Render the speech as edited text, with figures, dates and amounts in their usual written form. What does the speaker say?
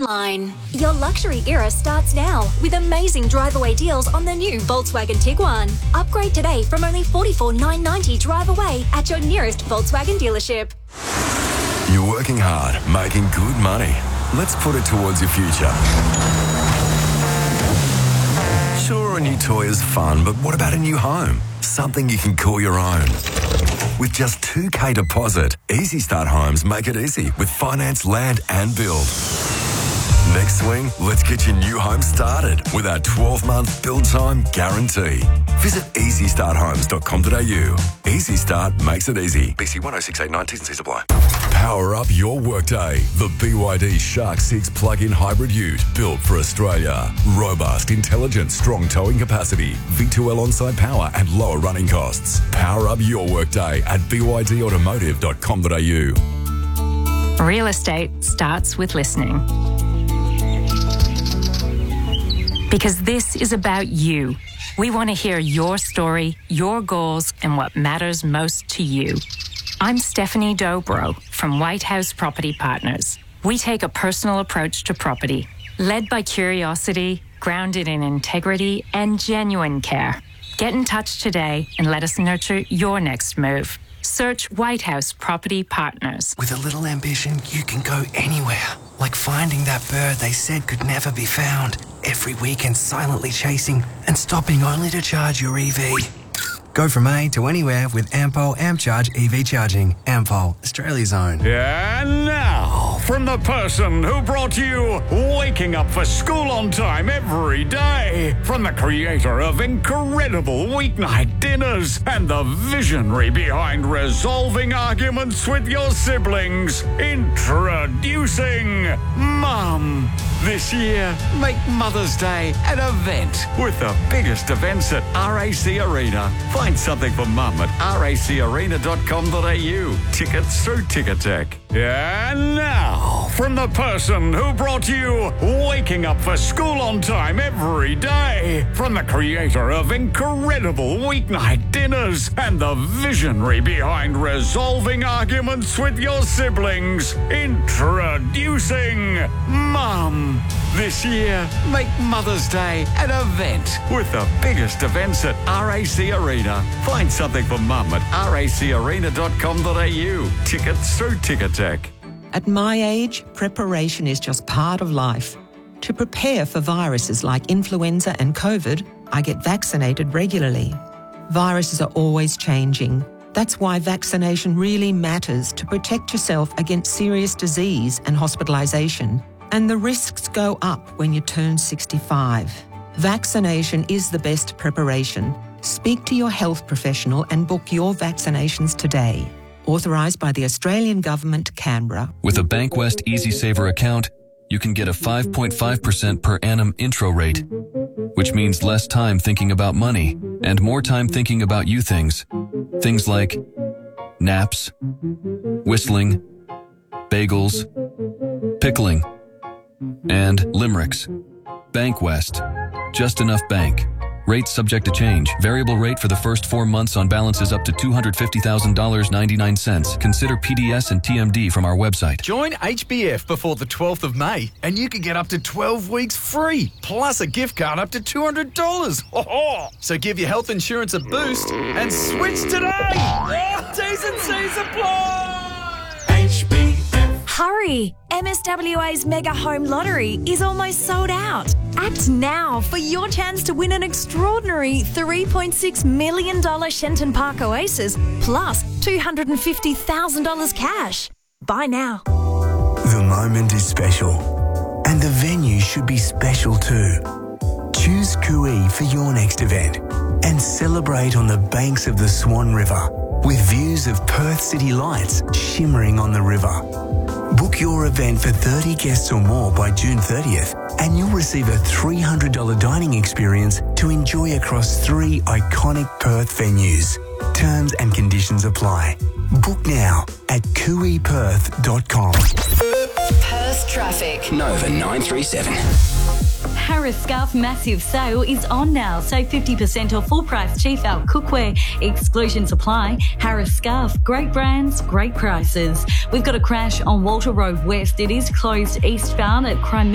Line. Your luxury era starts now with amazing drive-away deals on the new Volkswagen Tiguan. Upgrade today from only $44,990 drive away at your nearest Volkswagen dealership. You're working hard, making good money. Let's put it towards your future. Sure, a new toy is fun, but what about a new home? Something you can call your own. With just $2,000 deposit, Easy Start Homes make it easy with finance, land and build. Next swing, let's get your new home started with our 12-month build time guarantee. Visit easystarthomes.com.au. Easy Start makes it easy. BC 10689 T's and C's apply. Power up your workday. The BYD Shark 6 plug-in hybrid ute built for Australia. Robust, intelligent, strong towing capacity, V2L on-site power and lower running costs. Power up your workday at bydautomotive.com.au. Real estate starts with listening. Because this is about you. We want to hear your story, your goals, and what matters most to you. I'm Stephanie Dobro from White House Property Partners. We take a personal approach to property, led by curiosity, grounded in integrity, and genuine care. Get in touch today and let us nurture your next move. Search White House Property Partners. With a little ambition, you can go anywhere. Like finding that bird they said could never be found. Every weekend silently chasing and stopping only to charge your EV. Go from A to anywhere with Ampol AmpCharge EV charging. Ampol, Australia's own. And now, from the person who brought you waking up for school on time every day, from the creator of incredible weeknight dinners and the visionary behind resolving arguments with your siblings, introducing Mum. This year, make Mother's Day an event with the biggest events at RAC Arena. Find something for Mum at racarena.com.au. Tickets through Ticketek. And now, from the person who brought you waking up for school on time every day, from the creator of incredible weeknight dinners and the visionary behind resolving arguments with your siblings, introducing Mum. This year, make Mother's Day an event with the biggest events at RAC Arena. Find something for Mum at racarena.com.au. Tickets through Ticketek. At my age, preparation is just part of life. To prepare for viruses like influenza and COVID, I get vaccinated regularly. Viruses are always changing. That's why vaccination really matters to protect yourself against serious disease and hospitalisation. And the risks go up when you turn 65. Vaccination is the best preparation. Speak to your health professional and book your vaccinations today. Authorised by the Australian Government, Canberra. With a Bankwest EasySaver account, you can get a 5.5% per annum intro rate, which means less time thinking about money and more time thinking about you things. Things like naps, whistling, bagels, pickling, and limericks. Bankwest. Just enough bank. Rates subject to change. Variable rate for the first 4 months on balances up to $250,000.99. Consider PDS and TMD from our website. Join HBF before the 12th of May and you can get up to 12 weeks free, plus a gift card up to $200. So give your health insurance a boost and switch today. T's and C's apply. HBF. Hurry! MSWA's Mega Home Lottery is almost sold out. Act now for your chance to win an extraordinary $3.6 million Shenton Park Oasis plus $250,000 cash. Buy now. The moment is special, and the venue should be special too. Choose Kui for your next event and celebrate on the banks of the Swan River with views of Perth City lights shimmering on the river. Book your event for 30 guests or more by June 30th and you'll receive a $300 dining experience to enjoy across 3 iconic Perth venues. Terms and conditions apply. Book now at kuiperth.com. Perth traffic. Nova 937. Harris Scarf massive sale is on now. Save 50% off full price Chief Out cookware. Exclusions apply. Harris Scarf, great brands, great prices. We've got a crash on Walter Road West. It is closed eastbound at Crimea